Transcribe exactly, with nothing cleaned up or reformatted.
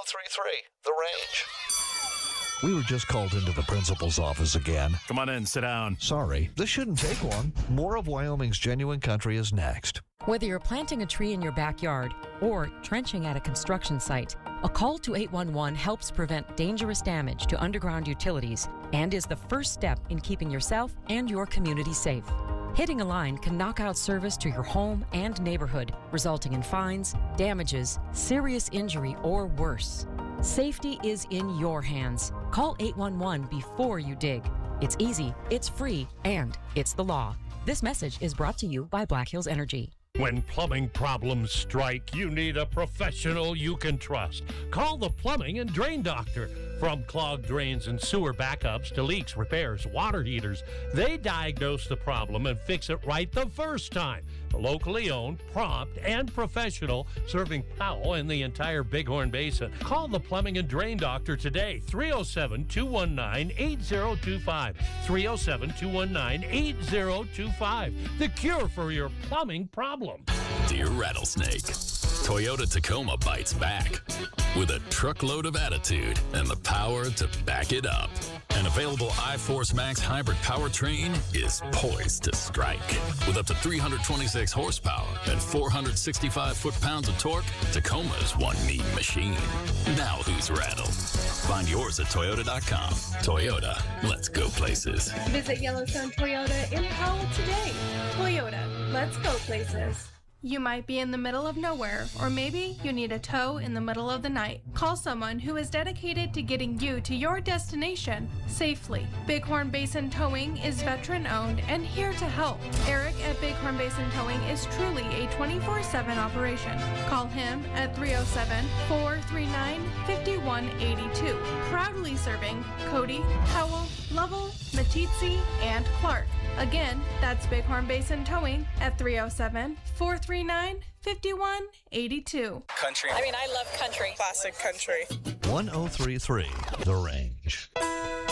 three three, The Range. We were just called into the principal's office again. Come on in, sit down. Sorry, this shouldn't take long. More of Wyoming's Genuine Country is next. Whether you're planting a tree in your backyard or trenching at a construction site, a call to eight one one helps prevent dangerous damage to underground utilities and is the first step in keeping yourself and your community safe. Hitting a line can knock out service to your home and neighborhood, resulting in fines, damages, serious injury, or worse. Safety is in your hands. Call eight one one before you dig. It's easy, it's free, and it's the law. This message is brought to you by Black Hills Energy. When plumbing problems strike, you need a professional you can trust. Call the Plumbing and Drain Doctor. From clogged drains and sewer backups to leaks, repairs, water heaters, they diagnose the problem and fix it right the first time. Locally owned, prompt, and professional, serving Powell and the entire Bighorn Basin. Call the Plumbing and Drain Doctor today, three oh seven, two one nine, eight oh two five. three oh seven, two one nine, eight oh two five. The cure for your plumbing problem. Dear Rattlesnake, Toyota Tacoma bites back with a truckload of attitude and the power to back it up. An available iForce Max hybrid powertrain is poised to strike. With up to three hundred twenty-six horsepower and four hundred sixty-five foot-pounds of torque, Tacoma is one mean machine. Now who's rattled? Find yours at Toyota dot com. Toyota, let's go places. Visit Yellowstone Toyota in Powell today. Toyota, let's go places. You might be in the middle of nowhere, or maybe you need a tow in the middle of the night. Call someone who is dedicated to getting you to your destination safely. Bighorn Basin Towing is veteran-owned and here to help. Eric at Bighorn Basin Towing is truly a twenty-four seven operation. Call him at three oh seven, four three nine, five one eight two. Proudly serving Cody, Powell, Lovell, Meeteetse, and Clark. Again, that's Bighorn Basin Towing at three oh seven, four three nine, five one eight two. Country. I mean, I love country. Classic country. one oh three point three, The Range.